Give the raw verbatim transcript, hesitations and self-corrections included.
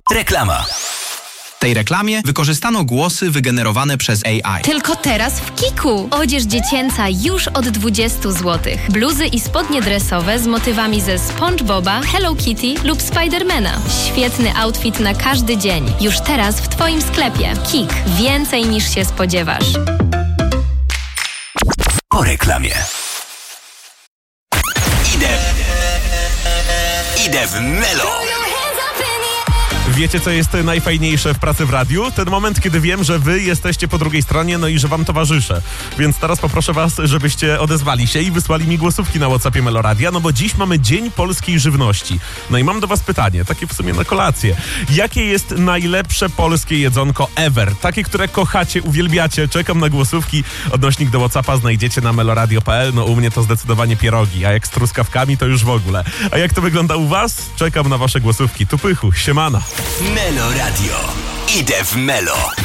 Reklama. W tej reklamie wykorzystano głosy wygenerowane przez A I. Tylko teraz w Kiku. Odzież dziecięca już od dwudziestu złotych. Bluzy i spodnie dresowe z motywami ze SpongeBoba, Hello Kitty lub Spidermana. Świetny outfit na każdy dzień. Już teraz w Twoim sklepie. Kik. Więcej niż się spodziewasz. Po reklamie. Idę. Idę w Melo. Wiecie, co jest najfajniejsze w pracy w radiu? Ten moment, kiedy wiem, że wy jesteście po drugiej stronie, no i że wam towarzyszę. Więc teraz poproszę was, żebyście odezwali się i wysłali mi głosówki na WhatsAppie Meloradia, no bo dziś mamy Dzień Polskiej Żywności. No i mam do was pytanie, takie w sumie na kolację. Jakie jest najlepsze polskie jedzonko ever? Takie, które kochacie, uwielbiacie. Czekam na głosówki. Odnośnik do WhatsAppa znajdziecie na meloradio kropka p l. No u mnie to zdecydowanie pierogi, a jak z truskawkami, to już w ogóle. A jak to wygląda u was? Czekam na wasze głosówki. Tu pychu, siemana. Melo Radio. Idę w Melo.